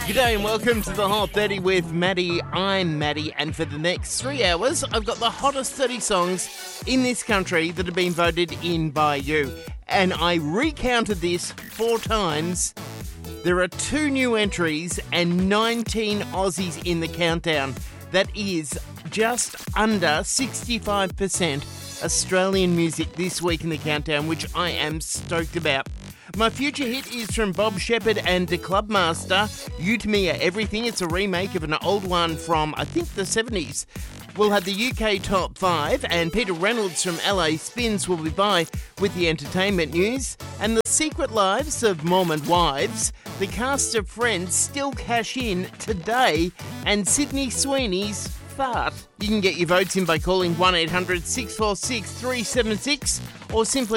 G'day and welcome to the Hot 30 with Maddie. I'm Maddie, and for the next 3 hours, I've got the hottest 30 songs in this country that have been voted in by you. And I recounted this 4 times. There are 2 new entries and 19 Aussies in the countdown. That is just under 65% Australian music this week in the countdown, which I am stoked about. My future hit is from Bob Shepherd and the Clubmaster, You To Me Are Everything. It's a remake of an old one from, I think, the 70s. We'll have the UK Top 5, and Peter Reynolds from LA Spins will be by with the entertainment news. And the Secret Lives of Mormon Wives, the cast of Friends still cash in today, and Sydney Sweeney's Fart. You can get your votes in by calling 1-800-646-376 or simply